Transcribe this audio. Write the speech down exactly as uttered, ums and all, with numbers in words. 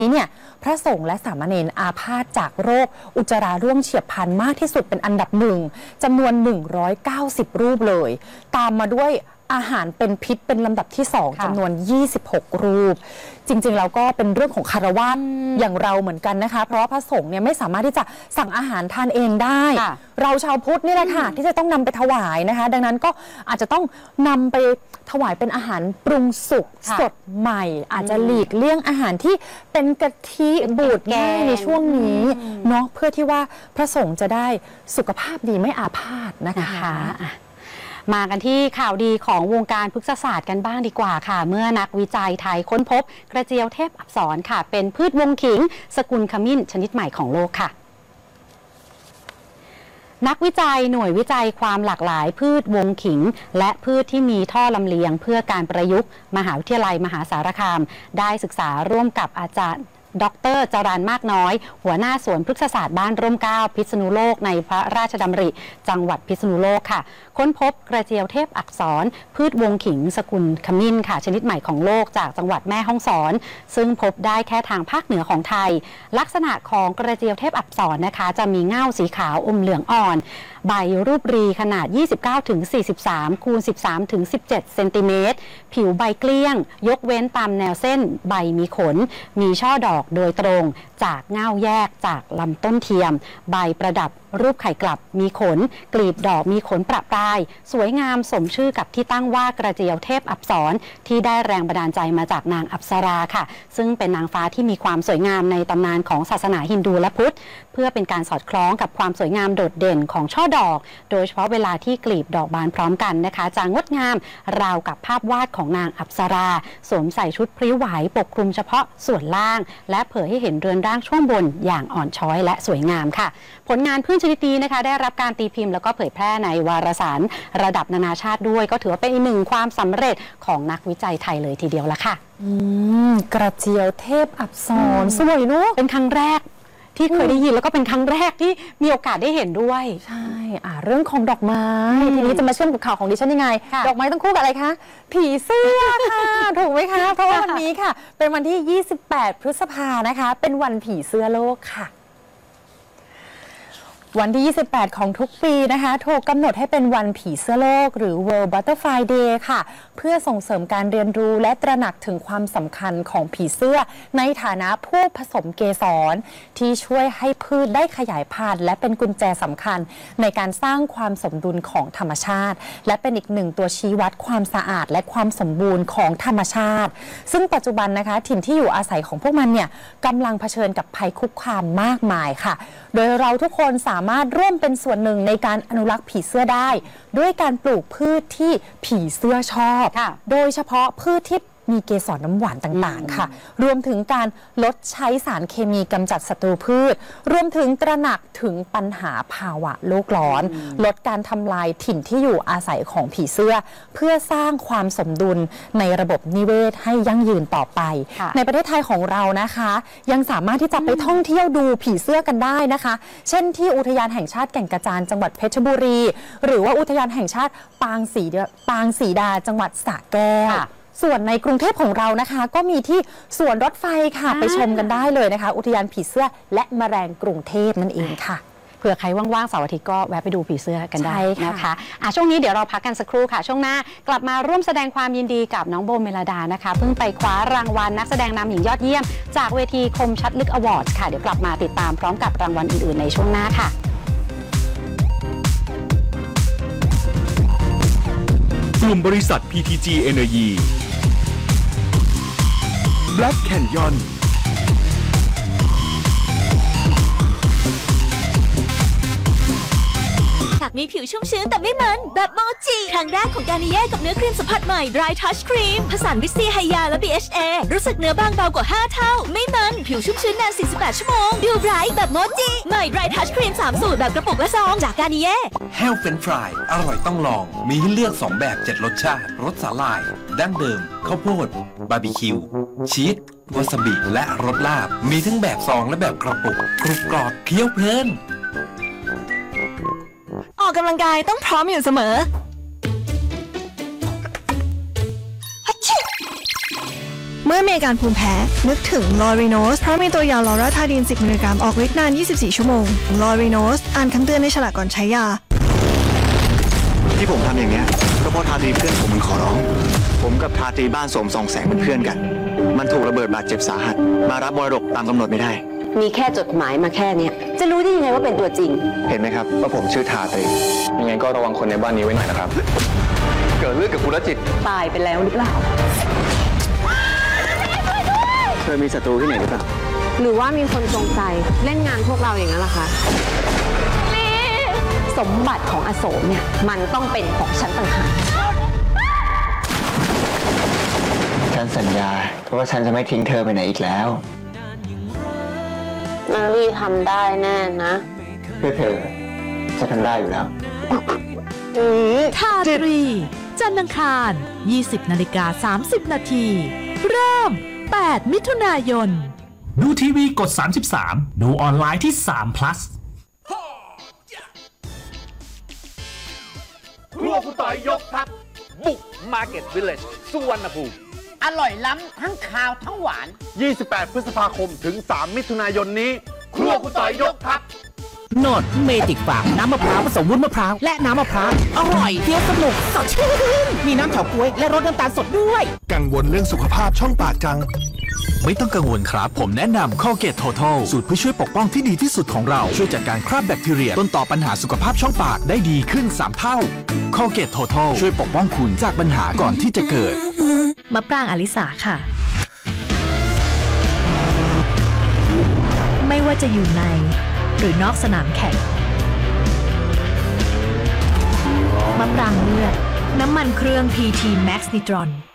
นี้เนี่ยพระสงฆ์และสามเณรอาพาธจากโรคอุจจาระร่วงเฉียบพลันมากที่สุดเป็นอันดับหนึ่งจำนวนหนึ่งร้อยเก้าสิบรูปเลยตามมาด้วยอาหารเป็นพิษเป็นลำดับที่สองจำนวนยี่สิบหกรูปจริงๆแล้วก็เป็นเรื่องของคารวะอย่างเราเหมือนกันนะคะเพราะว่าพระสงฆ์เนี่ยไม่สามารถที่จะสั่งอาหารทานเองได้เราชาวพุทธนี่แหละค่ะที่จะต้องนำไปถวายนะคะดังนั้นก็อาจจะต้องนำไปถวายเป็นอาหารปรุงสุกสดใหม่อาจจะหลีกเลี่ยงอาหารที่เป็นกะทิบูดง่ายในช่วงนี้เนาะเพื่อที่ว่าพระสงฆ์จะได้สุขภาพดีไม่อาพาธนะคะมากันที่ข่าวดีของวงการพฤกษศาสตร์กันบ้างดีกว่าค่ะเมื่อนักวิจัยไทยค้นพบกระเจียวเทพอักษรค่ะเป็นพืชวงขิงสกุลขมิ้นชนิดใหม่ของโลกค่ะนักวิจัยหน่วยวิจัยความหลากหลายพืชวงขิงและพืชที่มีท่อลำเลียงเพื่อการประยุกต์มหาวิทยาลัยมหาสารคามได้ศึกษาร่วมกับอาจารย์ดร.จรัญมากน้อยหัวหน้าสวนพฤกษศาสตร์บ้านร่มเกล้าพิษณุโลกในพระราชดำริจังหวัดพิษณุโลกค่ะค้นพบกระเจียวเทพอักษรพืชวงขิงสกุลขมิ้นค่ะชนิดใหม่ของโลกจากจังหวัดแม่ฮ่องสอนซึ่งพบได้แค่ทางภาคเหนือของไทยลักษณะของกระเจียวเทพอักษรนะคะจะมีเง่าสีขาวอมเหลืองอ่อนใบรูปรีขนาด ยี่สิบเก้าถึงสี่สิบสาม คูณ สิบสามถึงสิบเจ็ด เซนติเมตรผิวใบเกลี้ยงยกเว้นตามแนวเส้นใบมีขนมีช่อดอกโดยตรงจากเง่าแยกจากลำต้นเทียมใบประดับรูปไข่กลับมีขนกลีบดอกมีขนประปรายสวยงามสมชื่อกับที่ตั้งว่ากระเจียวเทพอักษรที่ได้แรงบันดาลใจมาจากนางอัปสราค่ะซึ่งเป็นนางฟ้าที่มีความสวยงามในตำนานของศาสนาฮินดูและพุทธเพื่อเป็นการสอดคล้องกับความสวยงามโดดเด่นของช่อดอกโดยเฉพาะเวลาที่กลีบดอกบานพร้อมกันนะคะจะงดงามราวกับภาพวาดของนางอัปสราสวมใส่ชุดพริ้วไหวปกคลุมเฉพาะส่วนล่างและเผยให้เห็นเรือนร่างช่วงบนอย่างอ่อนช้อยและสวยงามค่ะผลงานพืชชนิดนี้นะคะได้รับการตีพิมพ์แล้วก็เผยแพร่ในวารสารระดับนานาชาติด้วยก็ถือว่าเป็นอีกหนึ่งความสำเร็จของนักวิจัยไทยเลยทีเดียวละค่ะกระเจียวเทพอักษรสวยเนอะเป็นครั้งแรกที่เคยได้ยินแล้วก็เป็นครั้งแรกที่มีโอกาสได้เห็นด้วยใช่อ่าเรื่องของดอกไม้ทีนี้จะมาเชื่อมกับข่าวของดิฉันยังไงดอกไม้ต้องคู่กับอะไรคะผีเสื้อค่ะถูกไหมคะเพราะว่าวันนี้ค่ะเป็นวันที่ยี่สิบแปดพฤษภานะคะเป็นวันผีเสื้อโลกค่ะวันที่ยี่สิบแปดของทุกปีนะคะถูกกำหนดให้เป็นวันผีเสื้อโลกหรือ World Butterfly Day ค่ะเพื่อส่งเสริมการเรียนรู้และตระหนักถึงความสำคัญของผีเสื้อในฐานะผู้ผสมเกสรที่ช่วยให้พืชได้ขยายพันธุ์และเป็นกุญแจสำคัญในการสร้างความสมดุลของธรรมชาติและเป็นอีกหนึ่งตัวชี้วัดความสะอาดและความสมบูรณ์ของธรรมชาติซึ่งปัจจุบันนะคะถิ่นที่อยู่อาศัยของพวกมันเนี่ยกำลังเผชิญกับภัยคุกคามมากมายค่ะโดยเราทุกคนสามารถร่วมเป็นส่วนหนึ่งในการอนุรักษ์ผีเสื้อได้ด้วยการปลูกพืชที่ผีเสื้อชอบโดยเฉพาะพืชที่มีเกสรน้ำหวานต่างๆค่ะรวมถึงการลดใช้สารเคมีกำจัดศัตรูพืชรวมถึงตระหนักถึงปัญหาภาวะโลกร้อนลดการทำลายถิ่นที่อยู่อาศัยของผีเสื้อเพื่อสร้างความสมดุลในระบบนิเวศให้ยั่งยืนต่อไปในประเทศไทยของเรานะคะยังสามารถที่จะไปท่องเที่ยวดูผีเสื้อกันได้นะคะเช่นที่อุทยานแห่งชาติแก่งกระจานจังหวัดเพชรบุรีหรือว่าอุทยานแห่งชาติปางศรีปางศรีดาจังหวัดสระแก้วส่วนในกรุงเทพของเรานะคะก็มีที่สวนรถไฟค่ะไปชมกันได้เลยนะคะอุทยานผีเสื้อและแมลงกรุงเทพนั่นเองค่ะเผื่อใครว่างๆเสาร์อาทิตย์ก็แวะไปดูผีเสื้อกันได้นะคะอ่ะช่วงนี้เดี๋ยวเราพักกันสักครู่ค่ะช่วงหน้ากลับมาร่วมแสดงความยินดีกับน้องโบเมลดานะคะเพิ่งไปคว้ารางวัลนักแสดงนำหญิงยอดเยี่ยมจากเวทีคมชัดลึกอวอร์ดค่ะเดี๋ยวกลับมาติดตามพร้อมกับรางวัลอื่นๆในช่วงหน้าค่ะกลุ่มบริษัท พี ที จี Energy Black Canyon อยากมีผิวชุ่มชื้นแต่ไม่มันแบบโมจิครั้งแรกของการนิเย่กับเนื้อครีมสัมผัสใหม่ Dry Touch Cream ผสานวิตซีไฮยาและ บี เอช เอ รู้สึกเนื้อบางเบากว่าห้าเท่าไม่มันผิวชุ่มชื้นนานสี่สิบแปดชั่วโมงดูไบรท์แบบโมจิใหม่ Dry Touch Cream สามสูตรแบบกระปุกและซองจากการนิเย่ Hell French Fry อร่อยต้องลองมีให้เลือกสองแบบเจ็ดรสชาติรสสาหร่ายดั้งเดิมข้าวโพดบาร์บีคิวชีสวาซาบิและรสลาบมีทั้งแบบซองและแบบกระปุกกรุบกรอบเคี้ยวเพลินออกกำลังกายต้องพร้อมอยู่เสมอเมื่อมีอาการภูมิแพ้นึกถึงลอรีโนสเพราะมีตัวยาลอราทาดีน สิบ มิลลิกรัมออกฤทธิ์นาน ยี่สิบสี่ ชั่วโมงลอรีโนสอ่านคำเตือนในฉลากก่อนใช้ยาที่ผมทำอย่างเนี้ยก็เพราะทาตรีเพื่อนผมมันขอร้อง ผมกับทาตรีบ้านสมสองแสงเป็นเพื่อนกัน มันถูกระเบิดบาดเจ็บสาหัส มารับมรดกตามกำหนดไม่ได้มีแค่จดหมายมาแค่เนี้ยจะรู้ได้ยังไงว่าเป็นตัวจริงเห็นไหมครับว่าผมชื่อทาตรียังไงก็ระวังคนในบ้านนี้ไว้หน่อยนะครับ เกิดเรื่องกับคุณจิตตายไปแล้วหรือเปล่าเคยมีศัตรูที่ไหนหรือเปล่าหรือว่ามีคนจงใจเล่นงานพวกเราอย่างนั้นล่ะคะสมบัติของอโศกเนี่ยมันต้องเป็นของฉันต่างหากฉันสัญญาว่าฉันจะไม่ทิ้งเธอไปไหนอีกแล้วนารีทำได้แน่นะเพื่อเธอจะทำได้อยู่แล้วทาตรี จันทร์อังคาร ยี่สิบนาฬิกาสามสิบนาที เริ่ม แปด มิถุนายนดูทีวีกด สามสิบสาม ดูออนไลน์ที่ สาม plus ครัวคุณต่อยยกทัพบุกมาร์เก็ตวิลเลจสุวรรณภูมิอร่อยล้ำทั้งคาวทั้งหวานยี่สิบแปด พฤษภาคมถึง สาม มิถุนายนนี้ ครัวคุณต่อยยกทัพโนดเมจิกฟาร์มน้ำมะพร้าวผสมวุ้นมะพร้าวและน้ำมะพร้าวอร่อยเคี้ยวสนุกสดชื่นมีน้ำเฉาก๊วยและรสน้ำตาลสดด้วยกังวลเรื่องสุขภาพช่องปากจัง ไม่ต้องกังวลครับ ผมแนะนำ Colgate Total สูตรเพื่อช่วยปกป้องที่ดีที่สุดของเรา ช่วยจัดการคราบแบคทีเรียต้นต่อปัญหาสุขภาพช่องปากได้ดีขึ้น สาม เท่า Colgate Total ช่วยปกป้องคุณจากปัญหาก่อนที่จะเกิดมะปรางอลิสาค่ะ ไม่ว่าจะอยู่ในหรือนอกสนามแข่งมะปรางเลือด น้ำมันเครื่อง พี ที Max Nitron